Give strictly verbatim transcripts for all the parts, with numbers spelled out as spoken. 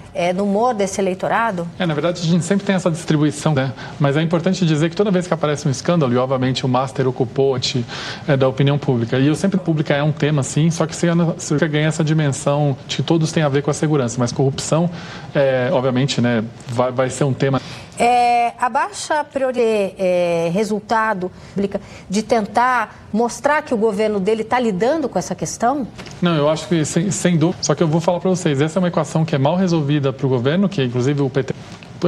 é, no humor desse eleitorado? É, na verdade, a gente sempre tem essa distribuição, né? Mas é importante dizer que toda vez que aparece um escândalo, e obviamente o Master ocupou é, da opinião pública, e eu sempre pública é um tema, sim, só que você ganha essa dimensão de que todos têm a ver com a segurança, mas corrupção, é, obviamente, né, vai, vai ser um tema... É, a baixa prioridade é, resultado de tentar mostrar que o governo dele está lidando com essa questão? Não, eu acho que sem, sem dúvida. Só que eu vou falar para vocês, essa é uma equação que é mal resolvida para o governo, que inclusive o P T...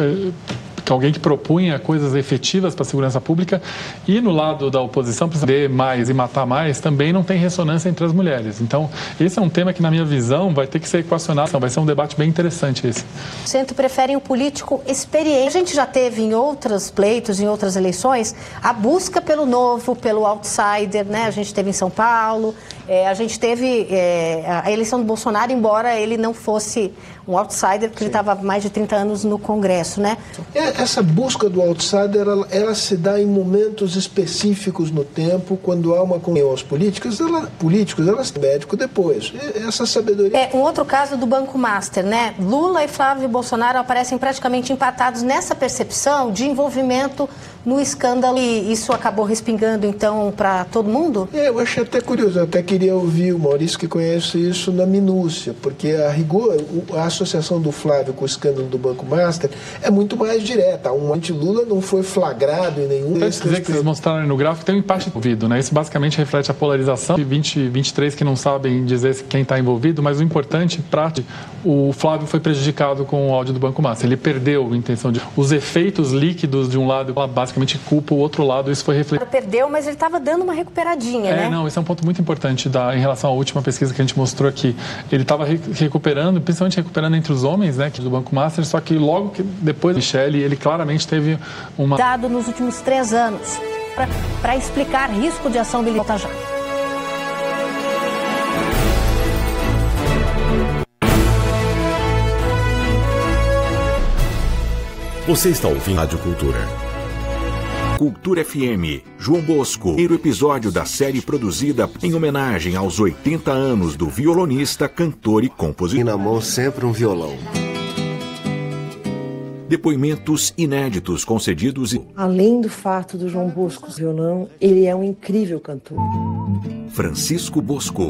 que alguém que propunha coisas efetivas para a segurança pública, e no lado da oposição, prender mais e matar mais, também não tem ressonância entre as mulheres. Então, esse é um tema que, na minha visão, vai ter que ser equacionado. Vai ser um debate bem interessante esse. O centro prefere um político experiente. A gente já teve em outros pleitos, em outras eleições, a busca pelo novo, pelo outsider, né? A gente teve em São Paulo, é, a gente teve é, a eleição do Bolsonaro, embora ele não fosse um outsider, porque Sim. ele estava há mais de trinta anos no Congresso, né? É, essa busca do outsider, ela, ela se dá em momentos específicos no tempo, quando há uma comunhão aos políticos, ela, políticos, elas têm médico depois. Essa sabedoria... É, um outro caso do Banco Master, né? Lula e Flávio Bolsonaro aparecem praticamente empatados nessa percepção de envolvimento no escândalo, e isso acabou respingando, então, para todo mundo? É, eu achei até curioso, eu até queria ouvir o Maurício, que conhece isso na minúcia, porque a rigor, a associação do Flávio com o escândalo do Banco Master é muito mais direta. Um anti-Lula não foi flagrado em nenhum... Quero dizer que vocês mostraram no gráfico, tem um empate envolvido, né? Isso basicamente reflete a polarização de vinte, vinte e três que não sabem dizer quem está envolvido, mas o importante, prático, o Flávio foi prejudicado com o áudio do Banco Master. Ele perdeu a intenção de... Os efeitos líquidos de um lado, basicamente, culpa o outro lado, isso foi refletido. Perdeu, mas ele estava dando uma recuperadinha, é, né? Não, esse é um ponto muito importante da, em relação à última pesquisa que a gente mostrou aqui. Ele estava re, recuperando, principalmente recuperando entre os homens, né, do Banco Master, só que logo que depois do Michele, ele claramente teve uma... Dado nos últimos três anos, para explicar risco de ação dele. Volta já. Você está ouvindo Rádio Cultura. Cultura F M, João Bosco, primeiro episódio da série produzida em homenagem aos oitenta anos do violonista, cantor e compositor. E na mão sempre um violão. Depoimentos inéditos concedidos e... Além do fato do João Bosco violão, ele é um incrível cantor. Francisco Bosco.